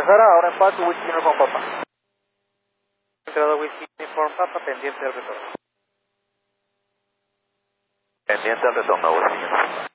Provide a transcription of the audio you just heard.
Guadalajara, ahora en Paso, Whisky Uniform Papa. Entrado Whisky Uniform Papa, pendiente del retorno. Pendiente del retorno, Whisky Uniform.